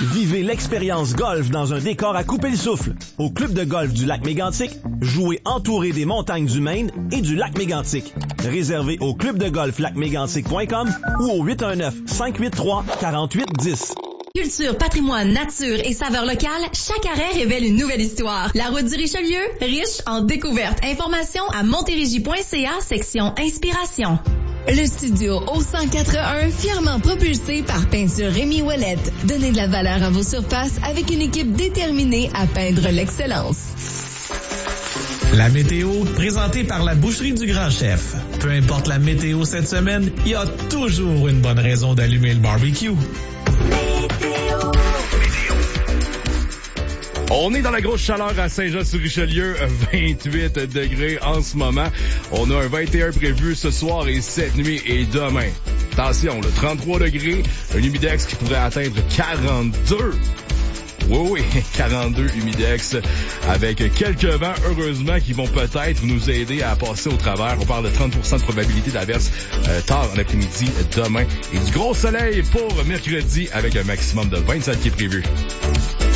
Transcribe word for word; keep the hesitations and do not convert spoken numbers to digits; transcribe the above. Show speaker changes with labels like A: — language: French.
A: Vivez l'expérience golf dans un décor à couper le souffle. Au club de golf du lac Mégantic, jouez entouré des montagnes du Maine et du lac Mégantic. Réservé au club de golf lac mégantic point com ou au huit un neuf, cinq huit trois, quatre huit un zéro.
B: Culture, patrimoine, nature et saveurs locales, chaque arrêt révèle une nouvelle histoire. La route du Richelieu, riche en découvertes. Informations à montérégie point c a, section Inspiration.
C: Le studio O cent quatre-un, fièrement propulsé par Peinture Rémi Ouellette. Donnez de la valeur à vos surfaces avec une équipe déterminée à peindre l'excellence.
D: La météo, présentée par la Boucherie du Grand Chef. Peu importe la météo cette semaine, il y a toujours une bonne raison d'allumer le barbecue.
E: Météo. On est dans la grosse chaleur à Saint-Jean-sur-Richelieu, vingt-huit degrés en ce moment. On a un vingt et un prévu ce soir et cette nuit et demain. Attention, le trente-trois degrés, un humidex qui pourrait atteindre quarante-deux. Oui, oui, quarante-deux humidex avec quelques vents, heureusement, qui vont peut-être nous aider à passer au travers. On parle de trente pour cent de probabilité d'averse euh, tard en après-midi demain. Et du gros soleil pour mercredi avec un maximum de vingt-sept qui est prévu.